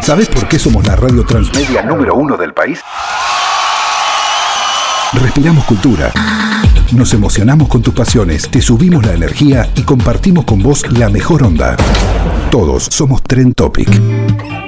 ¿Sabés por qué somos la radio transmedia número 1 del país? Respiramos cultura. Nos emocionamos con tus pasiones, te subimos la energía y compartimos con vos la mejor onda. Todos somos Trend Topic.